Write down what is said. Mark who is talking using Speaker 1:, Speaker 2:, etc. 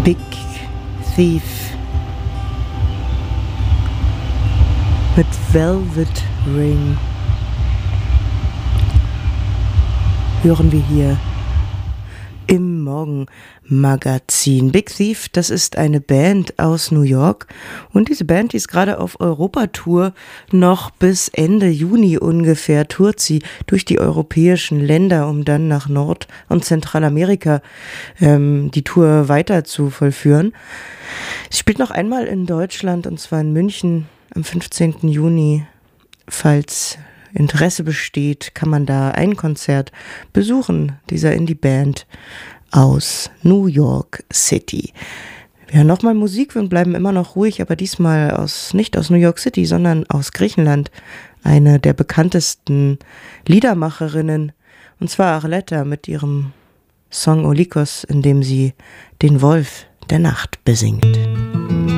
Speaker 1: Big Thief mit Velvet Ring hören wir hier im Morgenmagazin. Big Thief, das ist eine Band aus New York und diese Band, die ist gerade auf Europatour. Noch bis Ende Juni ungefähr tourt sie durch die europäischen Länder, um dann nach Nord- und Zentralamerika die Tour weiter zu vollführen. Sie spielt noch einmal in Deutschland und zwar in München am 15. Juni. Falls Interesse besteht, kann man da ein Konzert besuchen, dieser Indie-Band aus New York City. Wir hören nochmal Musik und bleiben immer noch ruhig, aber diesmal nicht aus New York City, sondern aus Griechenland. Eine der bekanntesten Liedermacherinnen, und zwar Arletta mit ihrem Song Olikos, in dem sie den Wolf der Nacht besingt.